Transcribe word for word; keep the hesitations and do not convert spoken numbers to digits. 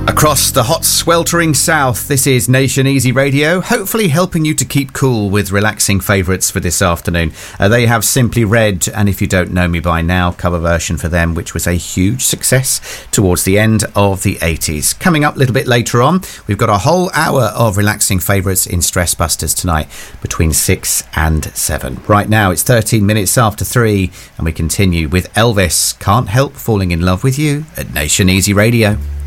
Across the hot, sweltering south, this is Nation Easy Radio, hopefully helping you to keep cool with relaxing favourites for this afternoon. Uh, they have Simply Red, and If You Don't Know Me By Now, cover version for them, which was a huge success towards the end of the eighties. Coming up a little bit later on, we've got a whole hour of relaxing favourites in Stress Busters tonight, between six and seven. Right now, it's thirteen minutes after three, and we continue with Elvis, Can't Help Falling in Love with You, at Nation Easy Radio.